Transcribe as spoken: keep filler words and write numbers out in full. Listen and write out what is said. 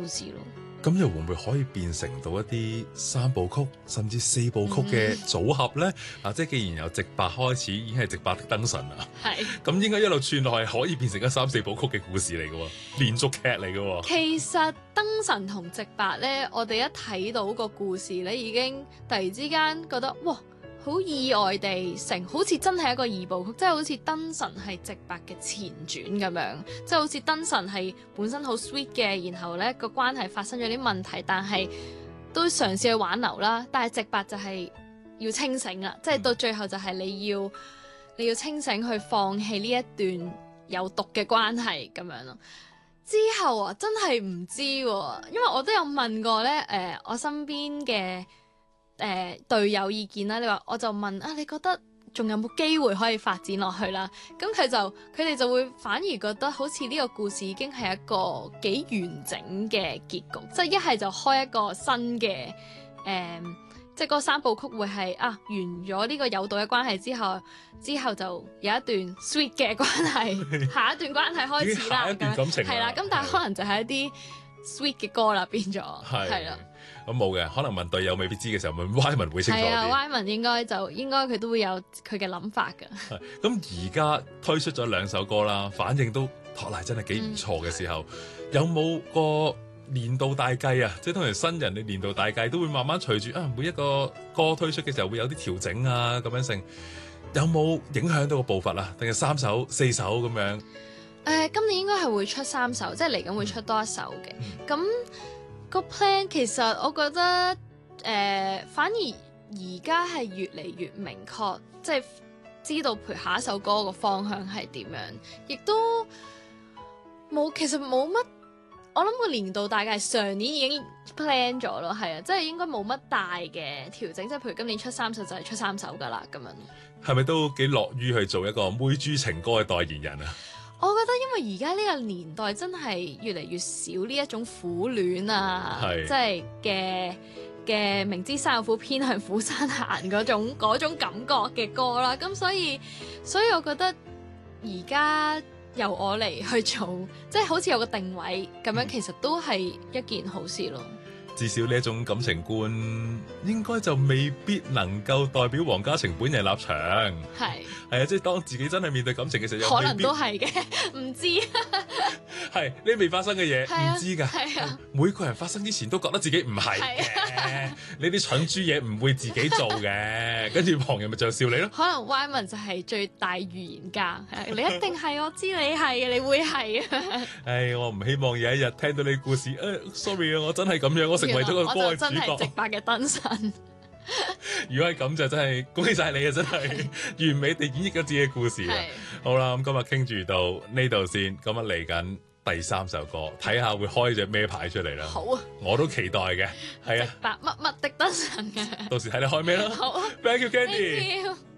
故事咯。 咁又會唔會可以變成到一啲三部曲甚至四部曲嘅組合咧？啊，即係既然由直白開始已經係直白的燈神啦， 係咁應該一路串落去可以變成一三四部曲嘅故事嚟嘅喎，連續劇嚟嘅喎。 其實燈神同直白咧，我哋一睇到個故事咧，已經突然之間覺得哇！好意外地成，好似真係一個二部曲，即係好似燈神係直白嘅前傳咁樣，即係好似燈神係本身好 sweet 嘅，然後呢個關係發生咗啲問題，但係都嘗試去挽留啦。但係直白就係要清醒啦，即係到最後就係你要你要清醒去放棄呢一段有毒嘅關係咁樣咯。之後啊，真係唔知喎，因為我都有問過呢，誒、呃，我身邊嘅。誒、呃、隊友意見啦，你話我就問啊，你覺得仲有冇機會可以發展落去啦？咁佢就佢哋就會反而覺得好似呢個故事已經係一個幾完整嘅結局，即係一係就開一個新嘅誒、呃，即係嗰個三部曲會係啊完咗呢個有道嘅關係之後，之後就有一段 sweet 嘅關係，下一段關係開始啦， 下一段感情係啦，咁但係可能就係一啲 sweet 嘅歌啦，變咗係啦。 咁冇嘅，可能問隊友未必知嘅時候，問 Wyman 會清楚啲。係啊 Wyman 應該就應該佢都會有佢嘅諗法㗎。 咁而家推出咗兩首歌啦，反應都托賴真係幾唔錯嘅時候，嗯、有冇個年度大計啊？即係通常新人嘅年度大計都會慢慢隨住啊每一個歌推出嘅時候會有啲調整啊咁樣成，有冇影響到個步伐啊？定係三首四首咁樣？誒、 呃，今年應該係會出三首，即係嚟緊會出多一首嘅。咁、嗯個 plan 其實我覺得誒、呃，反而而家係越嚟越明確，即係知道陪下一首歌個方向係點樣，亦都冇其實冇乜。我諗個年度大概係上年已經 plan 咗咯，係啊，即係應該冇乜大嘅調整，即係譬如今年出三首就係出三首噶啦咁樣。係咪都幾樂於去做一個妹豬情歌嘅代言人啊？ 我覺得因為而家呢個年代真係越嚟越少呢一種苦戀啊，即係嘅嘅明知山有虎偏向虎山行嗰種嗰種感覺嘅歌啦，咁所以所以我覺得而家由我嚟去做，即係好似有個定位咁樣，其實都係一件好事咯。 至少呢一種感情觀應該就未必能夠代表黃家晴本人立場。係係啊，即係當自己真係面對感情嘅時候， 可能都係嘅，唔知係你未發生嘅嘢唔知㗎。 係啊， 每個人發生之前都覺得自己唔係嘅，呢啲蠢豬嘢唔會自己做嘅，跟住旁人咪就笑你咯。 可能 Wyman 就係最大預言家，你一定係，我知你係，你會係啊。 唉，我唔希望有一日聽到你故事，誒 ，sorry 啊，我真係咁樣，我成為咗個歌嘅主角。我就真係直白嘅燈神。如果係咁就真係恭喜晒你啊！真係完美地演繹咗自己嘅故事啊！好啦，咁今日傾住到呢度先，咁啊嚟緊第三首歌，睇下會開隻咩牌出嚟啦。好啊，我都期待嘅。係啊， 直白乜乜的燈神嘅。 到時睇你開咩啦。好，Thank you, Candy。